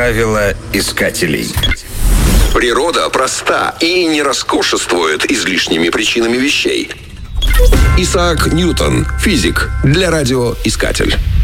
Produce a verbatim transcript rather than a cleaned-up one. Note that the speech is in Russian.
Правила искателей. Природа проста и не роскошествует излишними причинами вещей. Исаак Ньютон, физик, для радиоискатель.